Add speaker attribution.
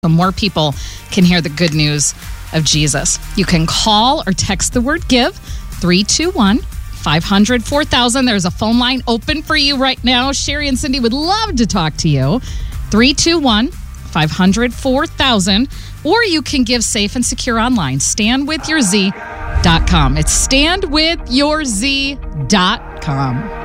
Speaker 1: so more people can hear the good news of Jesus. You can call or text the word GIVE, 321-500-4000. There's a phone line open for you right now. Sherry and Cindy would love to talk to you. 321-500-4000. Or you can give safe and secure online. StandWithYourZ.com. It's StandWithYourZ.com.